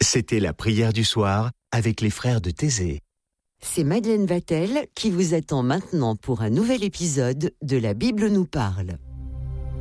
C'était la prière du soir avec les frères de Thésée. C'est Madeleine Vatel qui vous attend maintenant pour un nouvel épisode de La Bible nous parle.